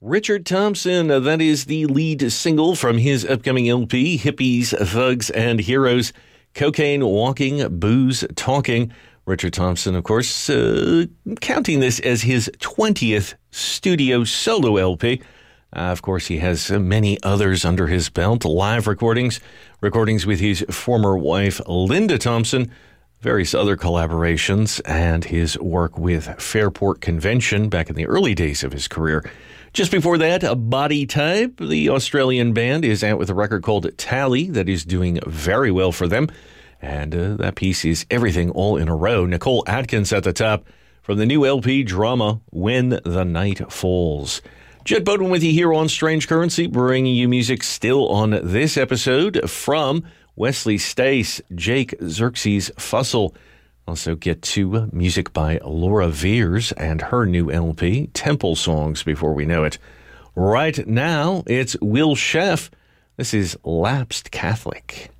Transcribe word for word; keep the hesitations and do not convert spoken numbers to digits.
Richard Thompson, uh, that is the lead single from his upcoming L P, Hippies, Thugs, and Heroes, Cocaine Walking, Booze Talking. Richard Thompson, of course, uh, counting this as his twentieth studio solo L P. Uh, of course, he has uh, many others under his belt, live recordings, recordings with his former wife, Linda Thompson, various other collaborations, and his work with Fairport Convention back in the early days of his career. Just before that, a Body Type, the Australian band, is out with a record called Tally that is doing very well for them. And uh, that piece is Everything All in a Row. Nicole Atkins at the top from the new L P Drama, When the Night Falls. Jed Bowden with you here on Strange Currency, bringing you music still on this episode from Wesley Stace, Jake Xerxes Fussell. Also get to uh, music by Laura Veers and her new L P, Temple Songs Before We Know It. Right now, it's Will Sheff. This is Lapsed Catholic.